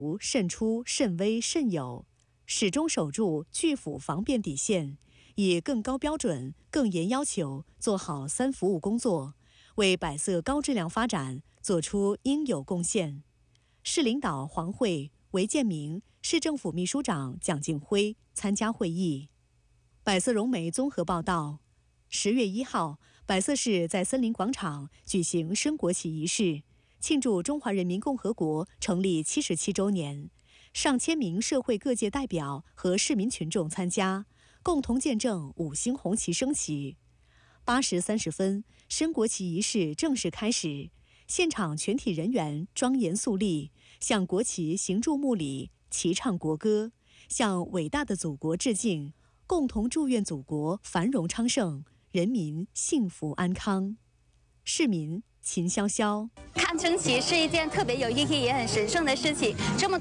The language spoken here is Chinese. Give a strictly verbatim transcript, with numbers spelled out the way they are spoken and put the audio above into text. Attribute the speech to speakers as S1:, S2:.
S1: 慎出、慎微、慎有，始终守住拒腐防变底线，以更高标准、更严要求做好三服务工作，为百色高质量发展做出应有贡献。市领导黄慧、韦建明、市政府秘书长蒋敬辉参加会议。百色融媒综合报道：十月一号，百色市在森林广场举行升国旗仪式，庆祝中华人民共和国成立七十七周年。上千名社会各界代表和市民群众参加，共同见证五星红旗升起。八时三十分，升国旗仪式正式开始。现场全体人员庄严肃立，向国旗行注目礼，齐唱国歌，向伟大的祖国致敬，共同祝愿祖国繁荣昌盛，人民幸福安康。市民秦潇潇，
S2: 看升旗是一件特别有意义也很神圣的事情。这么